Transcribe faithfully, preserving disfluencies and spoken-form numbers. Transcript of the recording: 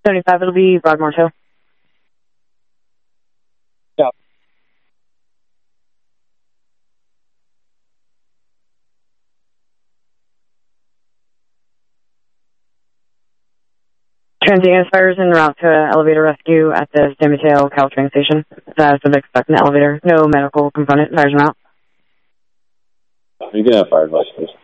seventy-five, it'll be Broadmoor Hill. Yeah. Transient fires en route to elevator rescue at the San Mateo Caltrain station. That is the expect in the elevator. No medical component. Fires en route. You can have fire advice, please.